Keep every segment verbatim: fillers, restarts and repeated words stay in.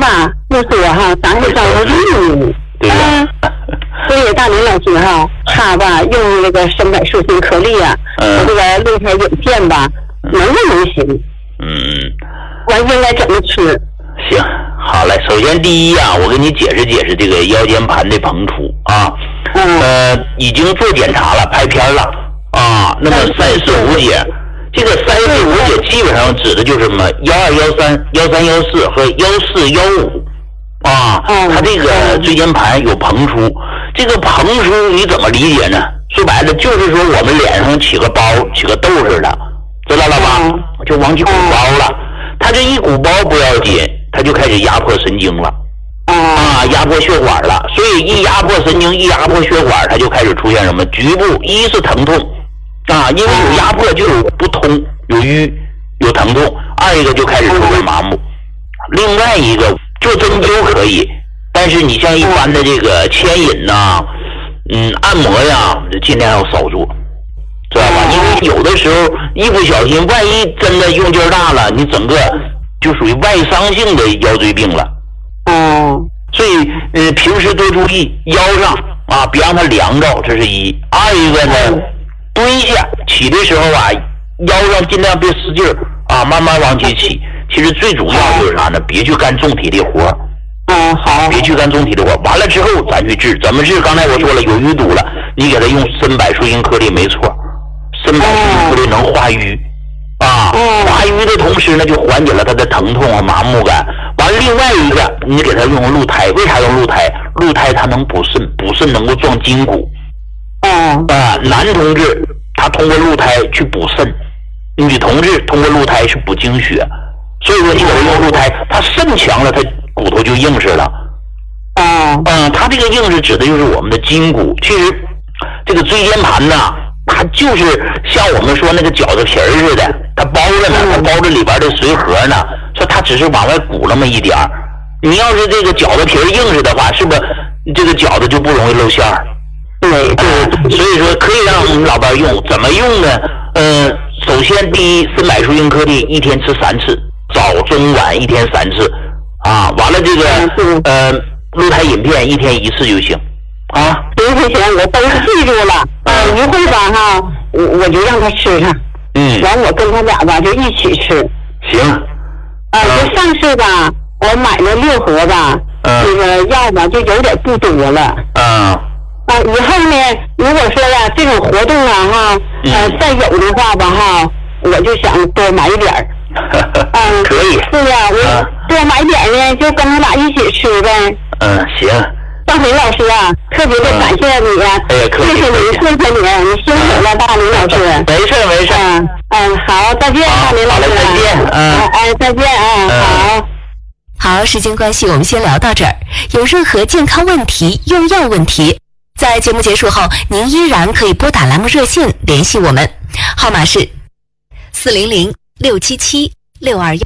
吧，不说哈，咱是招呼你。 对呀、啊。 所以大林老师哈，他吧用那个深柏树心颗粒啊， 嗯， 和这个鹿胎饮片吧，能不能行？ 嗯， 完应该怎么吃？ 行，好嘞。首先第一啊，我给你解释解释这个腰间盘的膨出啊， 嗯， 呃，已经做检查了，拍片了啊。那么三四五节，这个三四五节基本上指的就是什么？幺二幺三、幺三幺四和幺四幺五啊。它这个椎间盘有膨出，这个膨出你怎么理解呢？说白了就是说我们脸上起个包，起个痘似的，知道了吧？就往起鼓包了。它这一鼓包不要紧，它就开始压迫神经了。啊，压迫血管了，所以一压迫神经，一压迫血管，它就开始出现什么局部，一是疼痛，啊，因为有压迫就有不通，有瘀，有疼痛；二一个就开始出现麻木。另外一个做针灸可以，但是你像一般的这个牵引呐、嗯，按摩呀，尽量要少做，知道吧？因为有的时候一不小心，万一真的用劲儿大了，你整个就属于外伤性的腰椎病了。 哦， 所以呃，平时多注意腰上啊，别让它凉着，这是一。二一个呢，蹲下起的时候啊，腰上尽量别使劲儿啊，慢慢往起起。其实最主要就是啥呢？别去干重体力活。 嗯，好。 别去干重体力活。完了之后咱去治，怎么治？刚才我说了，有淤堵了，你给它用深柏树心颗粒没错，深柏树心颗粒能化瘀。啊，化瘀的同时呢，就缓解了它的疼痛和麻木感。完，另外一个，你给它用鹿胎，为啥用鹿胎？鹿胎它能补肾，补肾能够壮筋骨。 嗯啊，男同志他通过鹿胎去补肾，女同志通过鹿胎是补精血。所以说，你给它用鹿胎，它肾强了，它骨头就硬实了。 嗯嗯，它这个硬实指的就是我们的筋骨。其实，这个椎间盘呐，它就是像我们说那个饺子皮儿似的，它包着呢，它包着里边的髓核呢，说它只是往外鼓那么一点儿。你要是这个饺子皮儿硬实的话，是不是这个饺子就不容易露馅儿？ 对对， 所以说可以让我们老伴用，怎么用呢？呃，首先第一，深柏树心颗粒一天吃三次，早中晚一天三次，啊，完了这个呃鹿胎饮片一天一次就行，啊， 行行行，我都记住了。啊，一会儿吧哈，我我就让他吃上。 嗯， 完我跟他俩吧就一起吃。 行。 啊，就上次吧，我买了六盒吧，那个药吧就有点不多了。 嗯。 啊，以后呢，如果说呀这种活动啊哈，呃，再有的话吧哈，我就想多买点儿。嗯， 可以。 是呀，我多买点呢，就跟他俩一起吃呗。 嗯，行。 大林老师啊，特别的感谢你啊！ 哎呀， 谢谢你，谢谢你，你辛苦了，大林老师。 没事没事。 嗯嗯，好，再见，大林老师。 好嘞，再见。嗯， 哎，再见啊，好。 好，时间关系，我们先聊到这儿。有任何健康问题、用药问题，在节目结束后，您依然可以拨打栏目热线联系我们，号码是四零零六七七六二幺。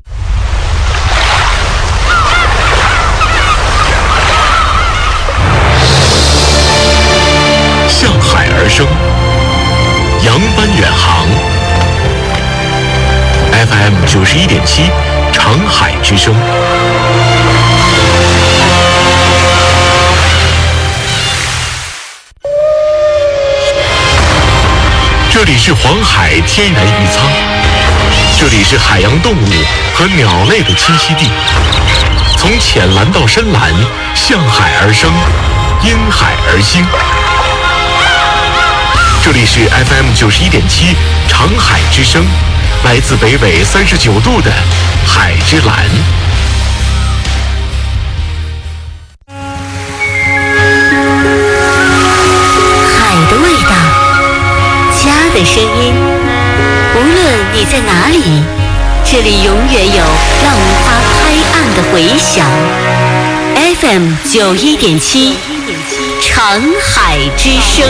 向海而生，扬帆远航。F M 九十一点七，长海之声。这里是黄海天然渔仓，这里是海洋动物和鸟类的栖息地。从浅蓝到深蓝，向海而生，因海而兴。这里是 F M 九十一点七长海之声，来自北纬三十九度的海之蓝。 海的味道，家的声音，无论你在哪里，这里永远有浪花拍岸的回响。F M 九一点七长海之声。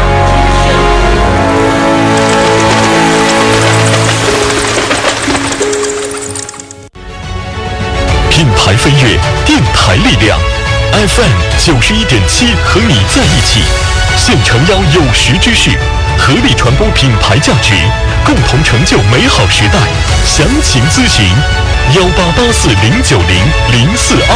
品牌飞跃，电台力量 ，F M 九十一点七和你在一起，现诚邀有识之士，合力传播品牌价值，共同成就美好时代。详情咨询幺八八四零九零零四二。